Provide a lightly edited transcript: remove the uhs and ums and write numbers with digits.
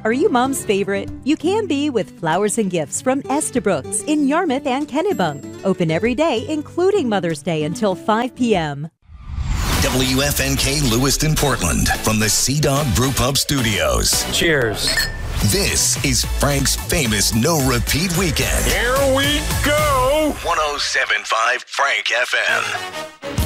Are you mom's favorite? You can be with flowers and gifts from Estabrooks in Yarmouth and Kennebunk. Open every day, including Mother's Day until 5 p.m. WFNK Lewiston, Portland, from the Sea Dog Brewpub Studios. Cheers. This is Frank's famous no-repeat weekend. Here we go. 107.5 Frank FM.